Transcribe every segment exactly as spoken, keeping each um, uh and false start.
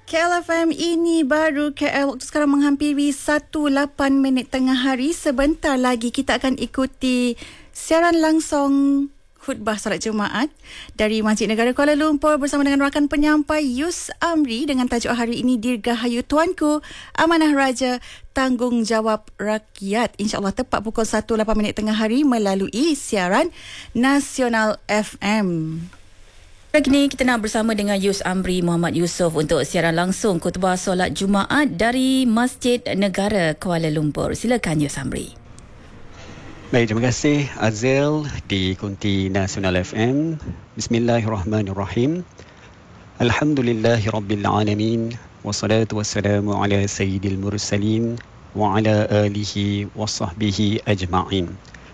K L F M ini baru K L. Waktu sekarang menghampiri satu lapan minit tengah hari. Sebentar lagi kita akan ikuti siaran langsung khutbah solat Jumaat dari Masjid Negara Kuala Lumpur bersama dengan rakan penyampai Yus Amri dengan tajuk hari ini Dirgahayu Tuanku, Amanah Raja, Tanggungjawab Rakyat. InsyaAllah tepat pukul satu lapan minit tengah hari melalui siaran Nasional F M. Pagi ni kita nak bersama dengan Yus Amri Muhammad Yusof untuk siaran langsung khutbah solat Jumaat dari Masjid Negara Kuala Lumpur. Silakan Yus Amri. Baik, terima kasih Azil di Kunti Nasional F M. Bismillahirrahmanirrahim. Alhamdulillahirabbil alamin wassalatu wassalamu ala sayyidil mursalin wa ala alihi wasahbihi ajma'in.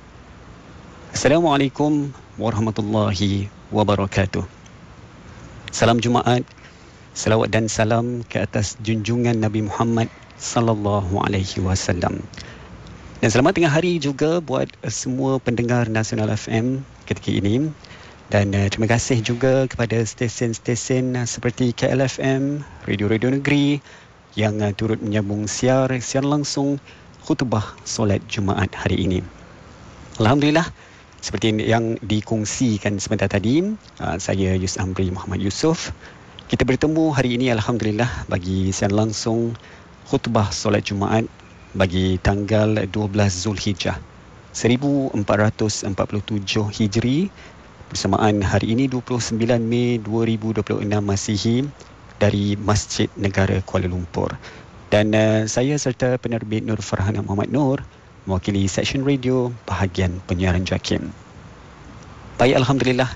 Assalamualaikum warahmatullahi wabarakatuh. Salam Jumaat, salawat dan salam ke atas junjungan Nabi Muhammad sallallahu alaihi wasallam. Dan selamat tengah hari juga buat semua pendengar Nasional F M ketika ini. Dan uh, terima kasih juga kepada stesen-stesen uh, seperti K L F M, Radio-Radio Negeri yang uh, turut menyambung siar, siar langsung khutbah solat Jumaat hari ini. Alhamdulillah, seperti yang dikongsikan sebentar tadi, uh, saya Yus Amri Muhammad Yusof. Kita bertemu hari ini Alhamdulillah bagi siar langsung khutbah solat Jumaat bagi tanggal dua belas Zulhijjah seribu empat ratus empat puluh tujuh Hijri bersamaan hari ini dua puluh sembilan Mei dua ribu dua puluh enam Masihi dari Masjid Negara Kuala Lumpur. Dan uh, saya serta penerbit Nur Farhana Muhammad Nur mewakili Seksyen Radio bahagian penyiaran JAKIM. Baik, Alhamdulillah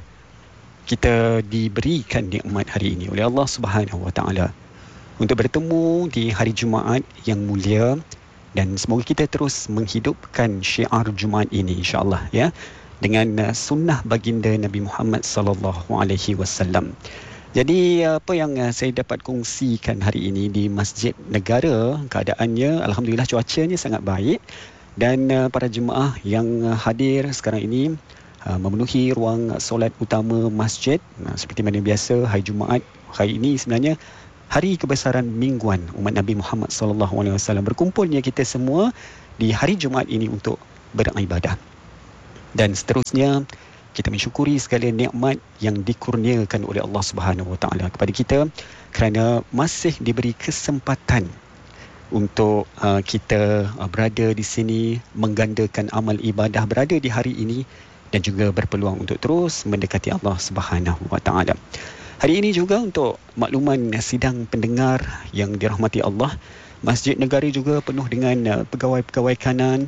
kita diberikan nikmat hari ini oleh Allah Subhanahu Wa Taala untuk bertemu di hari Jumaat yang mulia. Dan semoga kita terus menghidupkan syiar Jumaat ini insya-Allah ya dengan uh, sunnah baginda Nabi Muhammad sallallahu alaihi wasallam. Jadi apa yang uh, saya dapat kongsikan hari ini di Masjid Negara, keadaannya alhamdulillah cuacanya sangat baik dan uh, para jemaah yang uh, hadir sekarang ini uh, memenuhi ruang solat utama masjid. Nah, seperti mana biasa hari Jumaat hari ini sebenarnya hari kebesaran mingguan umat Nabi Muhammad sallallahu alaihi wasallam, berkumpulnya kita semua di hari Jumaat ini untuk beribadah. Dan seterusnya kita mensyukuri segala nikmat yang dikurniakan oleh Allah Subhanahu Wa Taala kepada kita kerana masih diberi kesempatan untuk uh, kita uh, berada di sini menggandakan amal ibadah, berada di hari ini dan juga berpeluang untuk terus mendekati Allah Subhanahu Wa Taala. Hari ini juga untuk makluman sidang pendengar yang dirahmati Allah, Masjid Negara juga penuh dengan uh, pegawai-pegawai kanan,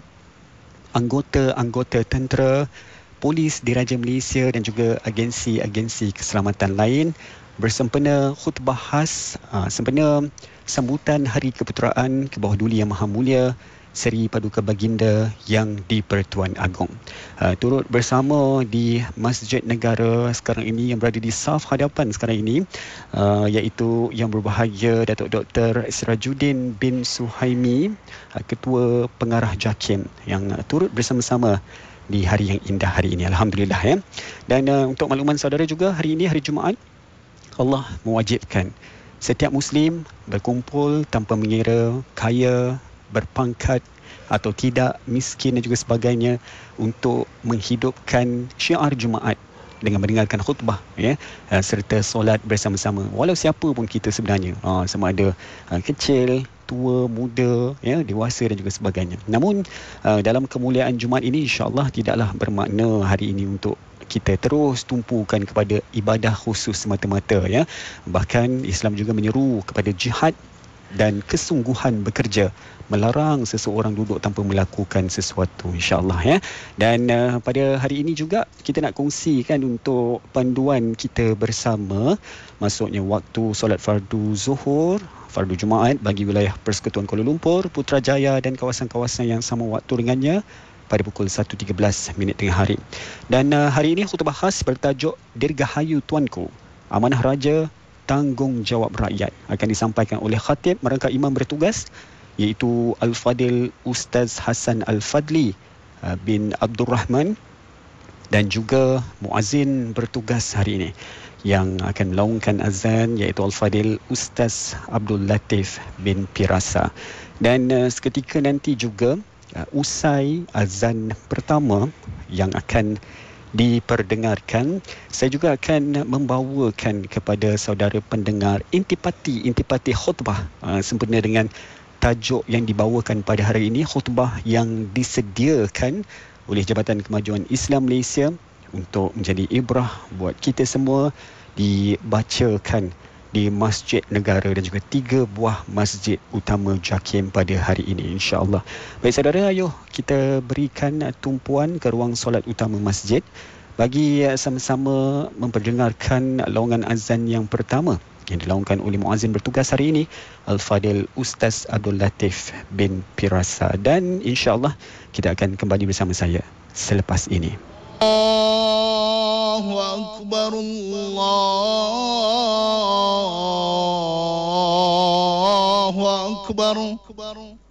anggota-anggota tentera, polis diraja Malaysia dan juga agensi-agensi keselamatan lain bersempena khutbah khas uh, sempena sambutan Hari Keputeraan ke bawah Duli Yang Maha Mulia Seri Paduka Baginda yang di-Pertuan Agong. Uh, turut bersama di Masjid Negara sekarang ini yang berada di saf hadapan sekarang ini uh, iaitu Yang Berbahagia Datuk Doktor Sirajuddin bin Suhaimi, uh, Ketua Pengarah JAKIM yang uh, turut bersama-sama di hari yang indah hari ini. Alhamdulillah ya. Dan uh, untuk makluman saudara juga, hari ini hari Jumaat Allah mewajibkan setiap Muslim berkumpul tanpa mengira kaya, berpangkat atau tidak, miskin dan juga sebagainya, untuk menghidupkan syiar Jumaat dengan mendengarkan khutbah ya, serta solat bersama-sama. Walau siapa pun kita sebenarnya, ha, sama ada ha, kecil, tua, muda, ya, dewasa dan juga sebagainya. Namun ha, dalam kemuliaan Jumaat ini insya-Allah tidaklah bermakna hari ini untuk kita terus tumpukan kepada ibadah khusus semata-mata ya. Bahkan Islam juga menyeru kepada jihad dan kesungguhan bekerja, melarang seseorang duduk tanpa melakukan sesuatu insya-Allah ya. Dan uh, pada hari ini juga kita nak kongsikan untuk panduan kita bersama, maksudnya waktu solat fardu Zuhur, fardu Jumaat bagi wilayah Persekutuan Kuala Lumpur, Putrajaya dan kawasan-kawasan yang sama waktu dengannya pada pukul satu tiga belas minit tengah hari. Dan uh, hari ini khutbah khas bertajuk Dirgahayu Tuanku, Amanah Raja, Tanggungjawab Rakyat akan disampaikan oleh khatib merangkap imam bertugas iaitu Al-Fadil Ustaz Hassan Al-Fadli bin Abdul Rahman dan juga muazzin bertugas hari ini. yang akan melaungkan azan iaitu Al-Fadil Ustaz Abdul Latif bin Pirasa. Dan uh, seketika nanti juga uh, usai azan pertama yang akan diperdengarkan, saya juga akan membawakan kepada saudara pendengar intipati intipati khutbah uh, sempena dengan tajuk yang dibawakan pada hari ini, khutbah yang disediakan oleh Jabatan Kemajuan Islam Malaysia untuk menjadi ibrah buat kita semua, dibacakan di Masjid Negara dan juga tiga buah masjid utama JAKIM pada hari ini, insya-Allah. Baik saudara, ayuh kita berikan tumpuan ke ruang solat utama masjid bagi sama-sama memperdengarkan laungan azan yang pertama yang dilaungkan oleh muazzin bertugas hari ini, Al-Fadil Ustaz Abdul Latif bin Pirasa. Dan insya-Allah kita akan kembali bersama saya selepas ini. Allahu Akbar, Allahu Akbar.